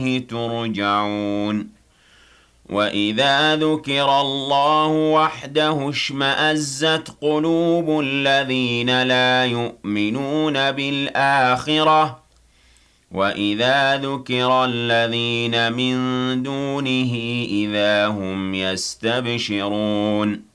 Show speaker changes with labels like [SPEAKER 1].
[SPEAKER 1] ترجعون وَإِذَا ذُكِرَ اللَّهُ وَحْدَهُ اشْمَأَزَّتْ قُلُوبُ الَّذِينَ لَا يُؤْمِنُونَ بِالْآخِرَةِ وَإِذَا ذُكِرَ الَّذِينَ مِن دُونِهِ إِذَا هُمْ يَسْتَبْشِرُونَ